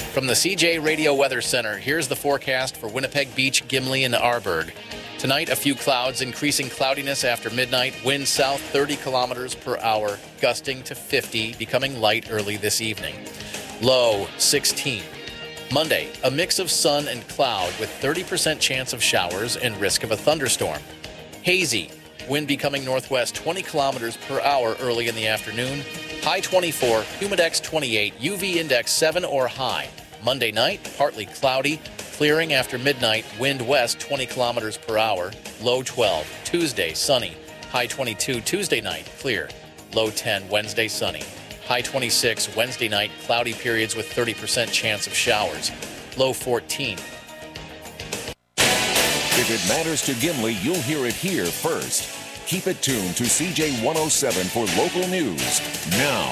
From the CJ Radio Weather Center, here's the forecast for Winnipeg Beach, Gimli, and Arborg. Tonight, a few clouds, increasing cloudiness after midnight. Wind south 30 kilometers per hour, gusting to 50, becoming light early this evening. Low 16. Monday, a mix of sun and cloud with 30% chance of showers and risk of a thunderstorm. Hazy. Wind becoming northwest 20 kilometers per hour early in the afternoon. High 24, humidex 28, UV index 7 or high. Monday night, partly cloudy, clearing after midnight, wind west 20 kilometers per hour, low 12. Tuesday, sunny, high 22. Tuesday night, clear, low 10. Wednesday, sunny, high 26. Wednesday night, cloudy periods with 30% chance of showers, low 14. If it matters to Gimli, you'll hear it here first. Keep it tuned to CJ 107 for local news now.